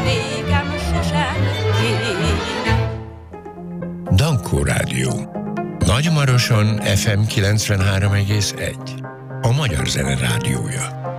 nékem sosem kéne. Dankó Rádió. Nagymaroson FM 93,1. A Magyar Zene Rádiója.